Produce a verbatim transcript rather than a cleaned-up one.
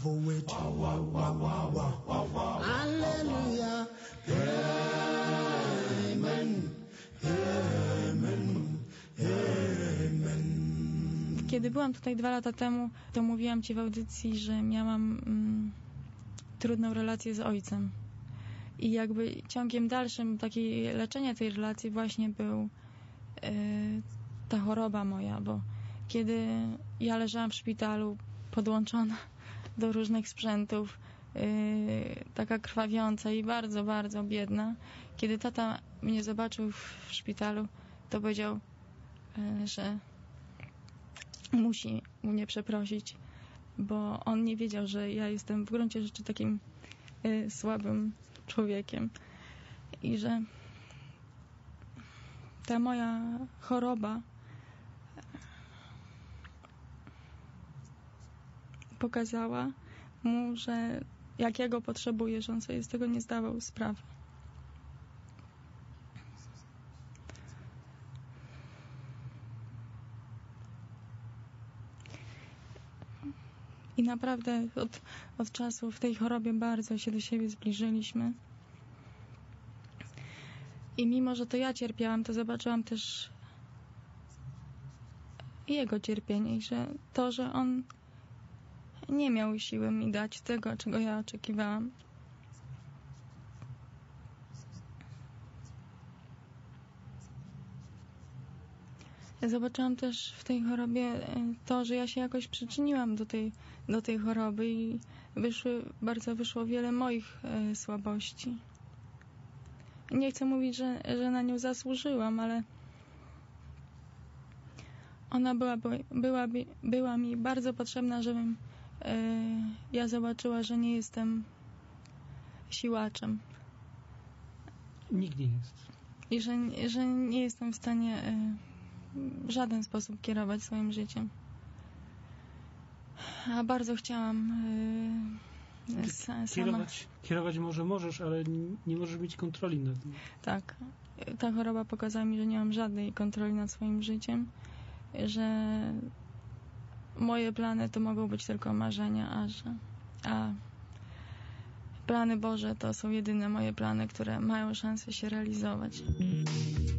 Alleluja. Amen. Amen. Amen. Kiedy byłam tutaj dwa lata temu, to mówiłam Ci w audycji, że miałam mm, trudną relację z ojcem. I jakby ciągiem dalszym takiej leczenia tej relacji właśnie był yy, ta choroba moja, bo kiedy ja leżałam w szpitalu podłączona do różnych sprzętów, yy, taka krwawiąca i bardzo, bardzo biedna, kiedy tata mnie zobaczył w szpitalu, to powiedział, yy, że musi mnie przeprosić, bo on nie wiedział, że ja jestem w gruncie rzeczy takim yy, słabym człowiekiem i że ta moja choroba pokazała mu, że jak ja go potrzebuję, że on sobie z tego nie zdawał sprawy. I naprawdę od, od czasu w tej chorobie bardzo się do siebie zbliżyliśmy. I mimo, że to ja cierpiałam, to zobaczyłam też jego cierpienie i że to, że on nie miał siły mi dać tego, czego ja oczekiwałam. Zobaczyłam też w tej chorobie to, że ja się jakoś przyczyniłam do tej, do tej choroby i wyszły, bardzo wyszło wiele moich e, słabości. Nie chcę mówić, że, że na nią zasłużyłam, ale ona była, była, była mi bardzo potrzebna, żebym e, ja zobaczyła, że nie jestem siłaczem. Nikt nie jest. I że, że nie jestem w stanie e, w żaden sposób kierować swoim życiem. A bardzo chciałam yy, sama... Kierować, kierować może możesz, ale nie możesz mieć kontroli nad tym. Tak. Ta choroba pokazała mi, że nie mam żadnej kontroli nad swoim życiem, że moje plany to mogą być tylko marzenia, a że a plany Boże to są jedyne moje plany, które mają szansę się realizować.